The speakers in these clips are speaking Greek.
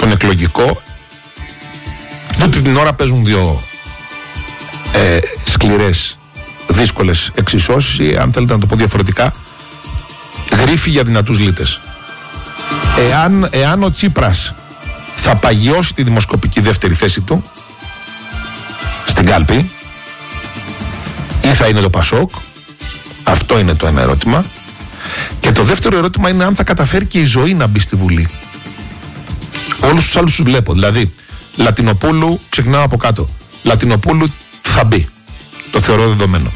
τον εκλογικό, τότε την ώρα παίζουν δύο σκληρές, δύσκολες εξισώσεις, ή αν θέλετε να το πω διαφορετικά, γρίφοι για δυνατούς λίτες. Εάν ο Τσίπρας θα παγιώσει τη δημοσκοπική δεύτερη θέση του στην κάλπη, ή θα είναι το Πασόκ, αυτό είναι το ένα ερώτημα. Και το δεύτερο ερώτημα είναι αν θα καταφέρει και η Ζωή να μπει στη Βουλή. Όλους τους άλλους τους βλέπω. Δηλαδή, Λατινοπούλου, ξεκινάω από κάτω. Λατινοπούλου θα μπει. Το θεωρώ δεδομένο.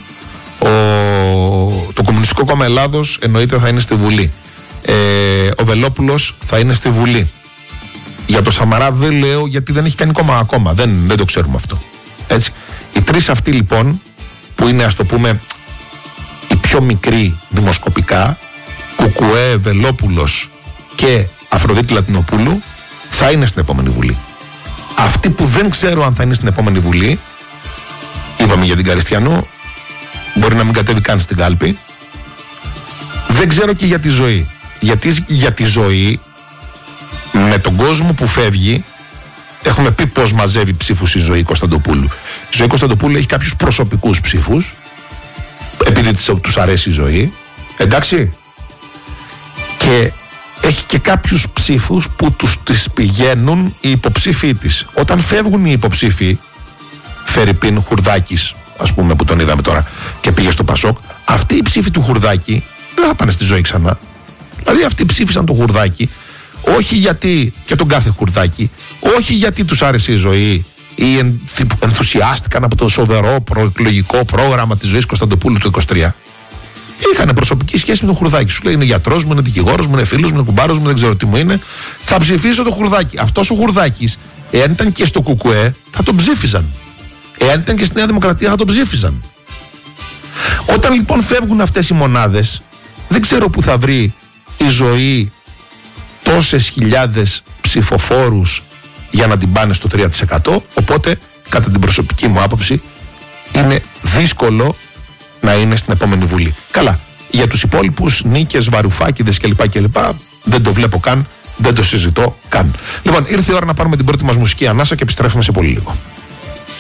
Το Κομμουνιστικό Κόμμα Ελλάδος εννοείται θα είναι στη Βουλή. Ο Βελόπουλος θα είναι στη Βουλή. Για το Σαμαρά δεν λέω, γιατί δεν έχει κάνει κόμμα ακόμα. Δεν το ξέρουμε αυτό. Έτσι. Οι τρεις αυτοί λοιπόν, που είναι, ας το πούμε, οι πιο μικροί δημοσκοπικά, Κουκουέ, Βελόπουλος και Αφροδίτη Λατινοπούλου, θα είναι στην επόμενη Βουλή. Αυτοί που δεν ξέρω αν θα είναι στην επόμενη Βουλή, είπαμε για την Καριστιανού, μπορεί να μην κατέβει καν στην κάλπη. Δεν ξέρω και για τη Ζωή. Γιατί για τη Ζωή, με τον κόσμο που φεύγει, έχουμε πει πώς μαζεύει ψήφους η Ζωή Κωνσταντοπούλου. Η Ζωή Κωνσταντοπούλου έχει κάποιους προσωπικούς ψήφους, επειδή τους αρέσει η Ζωή, εντάξει, και έχει και κάποιους ψήφους που τις πηγαίνουν οι υποψήφοι της. Όταν φεύγουν οι υποψήφοι, Φερρυπίν Χουρδάκης, ας πούμε, που τον είδαμε τώρα και πήγε στο Πασόκ, αυτοί οι ψήφοι του Χουρδάκη δεν θα πάνε στη Ζωή ξανά. Δηλαδή αυτοί ψήφισαν τον Χουρδάκη, όχι γιατί, και τον κάθε Χουρδάκη, όχι γιατί τους άρεσε η Ζωή ή ενθουσιάστηκαν από το σοβαρό προεκλογικό πρόγραμμα της Ζωής Κωνσταντοπούλου του 23. Είχαν προσωπική σχέση με τον Χουρδάκη. Σου λέει: είναι γιατρός μου, είναι δικηγόρος μου, είναι φίλος μου, είναι κουμπάρος μου, δεν ξέρω τι μου είναι. Θα ψηφίσω τον Χουρδάκη. Αυτός ο Χουρδάκης, εάν ήταν και στο Κουκουέ, θα τον ψήφιζαν. Εάν ήταν και στη Νέα Δημοκρατία, θα τον ψήφιζαν. Όταν λοιπόν φεύγουν αυτές οι μονάδες, δεν ξέρω πού θα βρει η Ζωή τόσες χιλιάδες ψηφοφόρους για να την πάνε στο 3%. Οπότε, κατά την προσωπική μου άποψη, είναι δύσκολο να είναι στην επόμενη Βουλή. Καλά, για τους υπόλοιπους, Νίκες, Βαρουφάκηδες κλπ. Δεν το βλέπω καν, δεν το συζητώ καν. Λοιπόν, ήρθε η ώρα να πάρουμε την πρώτη μας μουσική ανάσα και επιστρέφουμε σε πολύ λίγο.